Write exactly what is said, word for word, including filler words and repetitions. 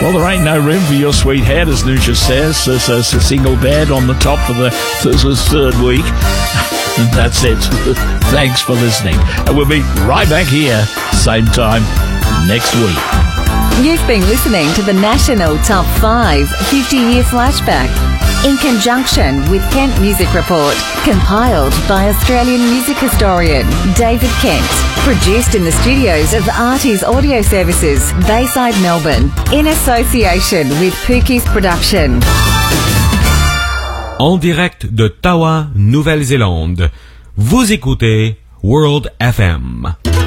Well, there ain't no room for your sweet head, as Nusha says. There's a, a single bed on the top for the, for the third week. That's it. Thanks for listening. And we'll be right back here, same time, next week. You've been listening to the National Top five fifty-year Flashback in conjunction with Kent Music Report, compiled by Australian music historian David Kent. Produced in the studios of Artie's Audio Services, Bayside, Melbourne, in association with Pookie's Production. En direct de Tawa, Nouvelle-Zélande, vous écoutez World F M.